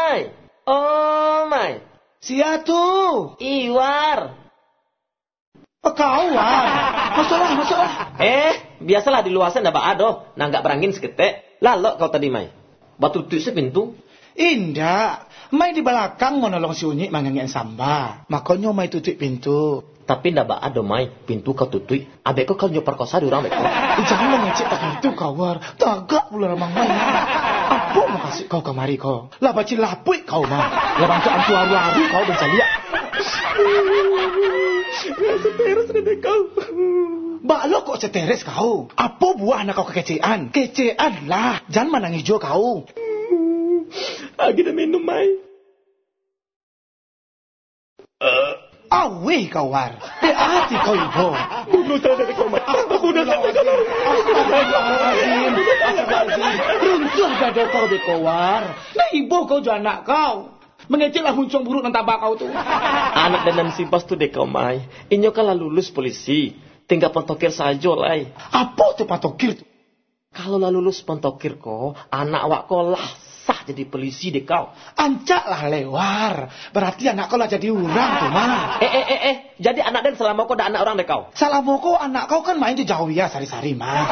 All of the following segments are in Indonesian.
Mai. Oh, Mai. Siatu. Iwar. Kau War. Masuklah. Biasalah di luar sana ndak ada. Nanggak berangin seketek. Lalok kau tadi, Mai. Batu tutup sepintu. Indah. Mai di belakang menolong si Unyik mangangin samba. Makanya Mai tutup pintu. Tapi ndak ada, Mai. Pintu kau tutup. Abek kau nyo perkosa di orang beko. Jangan ngecek tak itu kau War. Tagak pula ramang Mai. Apa mau kasih kau kemari kau? Lah baci lapuk kau mah. Lah bantu antu aru-aru kau bencali. Seteres deh kau. Balok kok seteres kau? Apa buah anak kau kekecean? Kecean lah. Jangan menangis jo kau. Lagi dah minum, Mai. Awih kau War. Hati kau ibu. Bunuh saja kau, Mai. Bunuh saja kau. Runtuh gado kau deh kau War. Nah ibu kau jo anak kau. Mengeceklah muncung buruk dan tabak kau tu. Anak dan simpas tu deh kau, Mai. Inyo kalah lulus polisi. Tinggal pentokir saja, Lai. Apa tu patokir tu? Kalau lah lulus pentokir kau, anak awak kau lah sah jadi polisi deh kau. Ancak lah lewar. Berarti anak kau lah jadi orang tu mah. Jadi anak dan selama kau dah anak orang deh kau. Selama kau anak kau kan main di jauh ya sari-sari mah.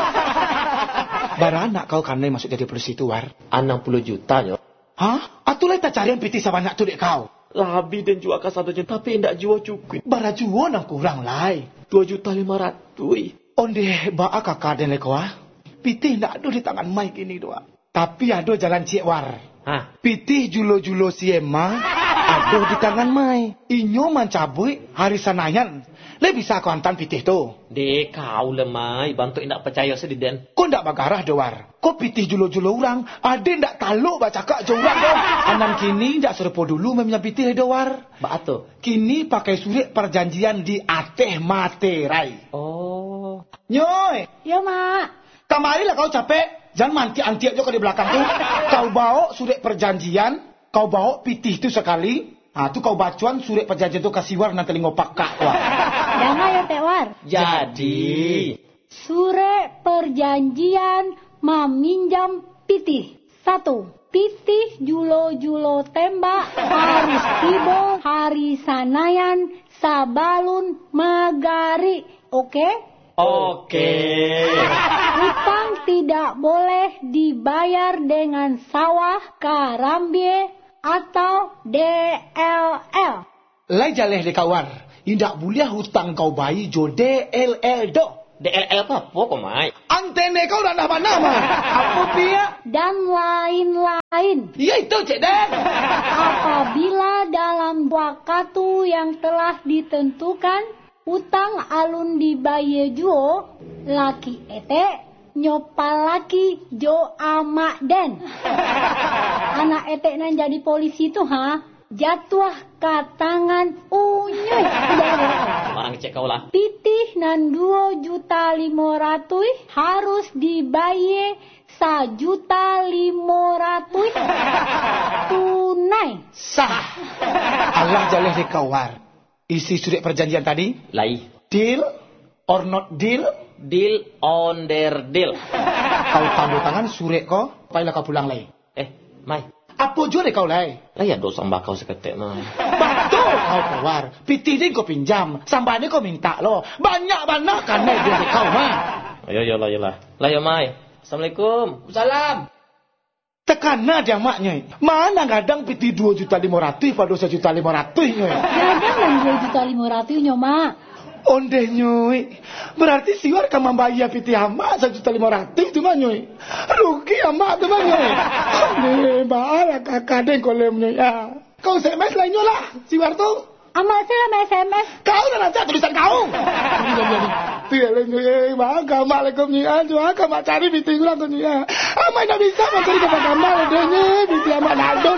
Baranak kau kan masuk jadi polisi tu War. 60 juta yo. Hah? Atulah tak carian piti sebanyak tu dek kau. Labi dan jual ke 1 juta tapi tidak jual cukup. Bara jual nang kurang lai. 2.500.000. Onde baa kakak dan lekau ah. Piti ndak ada di tangan Mai kini doa. Tapi ada jalan cik War. Hah? Piti julo-julo si Emma ada di tangan Mai. Inyo mencabui hari Senayan. Le bisa kau hantar pitih tu. Dek kau lah, Mai. Bantu indak percaya sediden. Kau ndak bagarah doar. Kau pitih julo-julo orang. Ada ndak taluk baca kak jo orang doh. Anan kini ndak serupa dulu memnya pitih doar. Ba tu. Kini pakai surat perjanjian di ateh materai. Oh. Nyoy. Ya, Mak. Kamarilah kau capek. Jangan manti-anti aja kau di belakang tu. Kau bawa surat perjanjian. Kau bawa pitih tu sekali. Tu kau bacuan surat perjanjian tu kasih War nanti ngopak kak War. Jangan ya, Teh War. Jadi. Surat perjanjian meminjam pitih. 1. Pitih julo-julo tembak harus tiba hari Senayan sabalun magari. Oke? Oke. Hutang tidak boleh dibayar dengan sawah, karambie, atau DLL. Lai jaleh de kawar. Indak boleh hutang kau bayi jo DLL do. DLL apa kok, Mai? Antene kau dah mana mah? Apa dia? Dan lain-lain. Ya itu Cik Den. Apabila dalam waktu yang telah ditentukan hutang alun dibayar juo, laki ete nyopal laki jo amak den. Anak ete nan jadi polisi tu jatuh ke tangan Unyuy. Orang cek kau lah. Pitih nan 2.500.000 harus dibayar 1.500.000 tunai. Sah. Allah jaleh de kawar. Isi surat perjanjian tadi? Lai. Deal or not deal? Deal on their deal. Kau tanda tangan surat kau, payah kau pulang lai. Mai. Apa jure kau lai? Lah ya dosa bakau seketek, Mai. Betul kau kawar. Piti din kau pinjam, sambane kau minta lo. Banyak-banyak kan dia kau mah. Ayolah. Lah ya, Mai. Assalamualaikum. Salam. Tekana dia maknya. Mana kadang piti 2.500.000 pada 1.500.000 nyoy. Kadang 2.500.000 nyo, Mak. Onde nyoy. Berarti siwar ka membayar piti amak 1.500.000 tu mah nyoy. Rugi amak tu mah nyoy. Onde baala kakak den kolem nyoy. Kau SMS lah nyoy lah siwar tu. Amak saya SMS. Kau dah nanti tulisan kau. Tiada nyoy. Bangga mak lekom nyoy. Jual ka mak cari piti ulang tu nyoy. Amak nak bisa mencari gambar dia nyoy. Piti amak nado